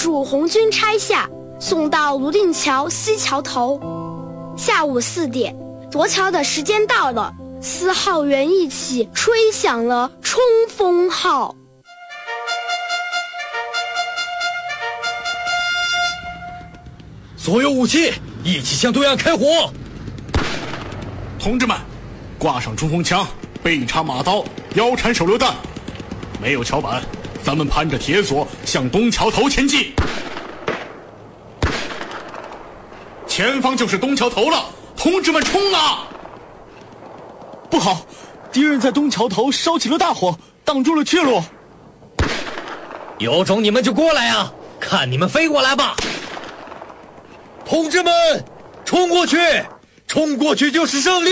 助红军拆下，送到泸定桥西桥头。下午4点，夺桥的时间到了，4号员一起吹响了冲锋号。 所有武器一起向对岸开火！ 同志们，挂上冲锋枪，背插马刀，腰缠手榴弹。没有桥板，咱们攀着铁索向东桥头前进。前方就是东桥头了，同志们冲啊！ 不好，敌人在东桥头烧起了大火，挡住了去路。 有种你们就过来啊，看你们飞过来吧！同志们，冲过去，冲过去就是胜利！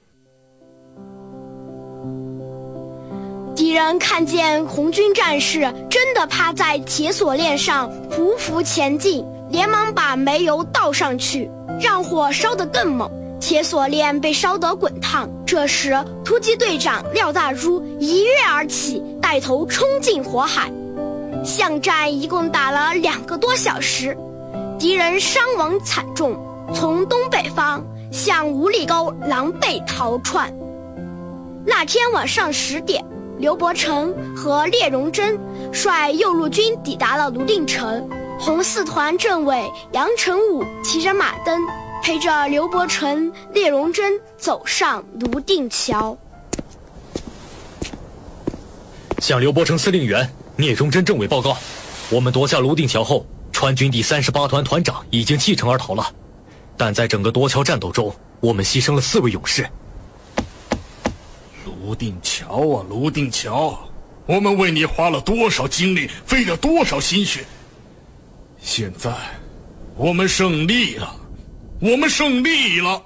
敌人看见红军战士真的趴在铁索链上匍匐前进，连忙把煤油倒上去，让火烧得更猛，铁索链被烧得滚烫。这时突击队长廖大珠一跃而起，带头冲进火海。巷战一共打了2个多小时，敌人伤亡惨重，从东北方向五里沟狼狈逃窜。那天晚上10点，刘伯承和聂荣臻率右路军抵达了泸定城。红四团政委杨成武骑着马灯，陪着刘伯承、聂荣臻走上泸定桥。 向刘伯承司令员、聂荣臻政委报告，我们夺下泸定桥后，川军第38团团长已经弃城而逃了，但在整个夺桥战斗中，我们牺牲了4位勇士。 泸定桥啊，泸定桥，我们为你花了多少精力，费了多少心血。现在，我们胜利了，我们胜利了！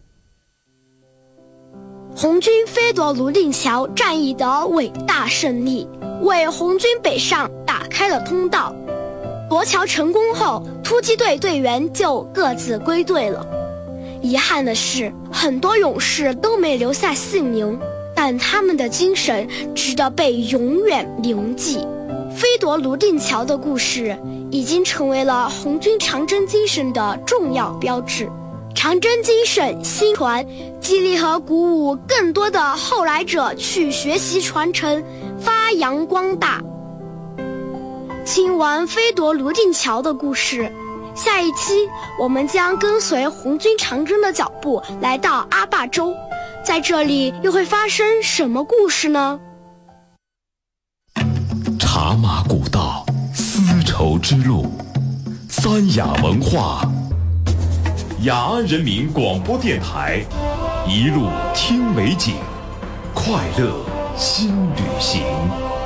红军飞夺泸定桥战役的伟大胜利，为红军北上打开了通道。夺桥成功后，突击队队员就各自归队了。遗憾的是，很多勇士都没留下姓名，但他们的精神值得被永远铭记。飞夺泸定桥的故事已经成为了红军长征精神的重要标志。长征精神新传，激励和鼓舞更多的后来者去学习传承，发扬光大。听完飞夺泸定桥的故事，下一期我们将跟随红军长征的脚步来到阿坝州，在这里又会发生什么故事呢？ 茶马古道，丝绸之路，三雅文化，雅安人民广播电台，一路听美景，快乐新旅行。